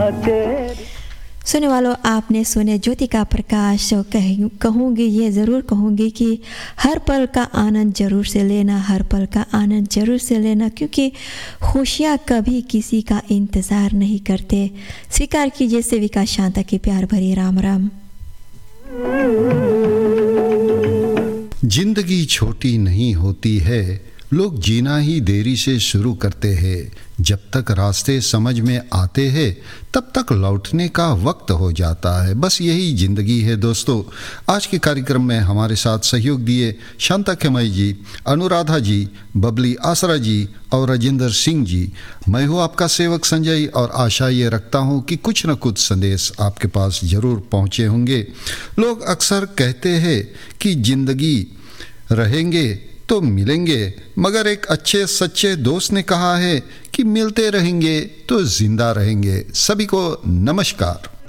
सुनने वालों, आपने सुने ज्योति का प्रकाश। कहूँगी, ये ज़रूर कहूँगी कि हर पल का आनंद ज़रूर से लेना, हर पल का आनंद ज़रूर से लेना, क्योंकि खुशियाँ कभी किसी का इंतज़ार नहीं करते। स्वीकार कीजिए सेविका शांता की प्यार भरी राम राम। जिंदगी छोटी नहीं होती है, लोग जीना ही देरी से शुरू करते हैं। जब तक रास्ते समझ में आते हैं तब तक लौटने का वक्त हो जाता है। बस यही ज़िंदगी है दोस्तों। आज के कार्यक्रम में हमारे साथ सहयोग दिए शांता खेमई जी, अनुराधा जी, बबली आसरा जी और राजेंद्र सिंह जी। मैं हूँ आपका सेवक संजय और आशा ये रखता हूँ कि कुछ न कुछ संदेश आपके पास ज़रूर पहुँचे होंगे। लोग अक्सर कहते हैं कि ज़िंदगी रहेंगे तो मिलेंगे, मगर एक अच्छे सच्चे दोस्त ने कहा है कि मिलते रहेंगे तो जिंदा रहेंगे। सभी को नमस्कार।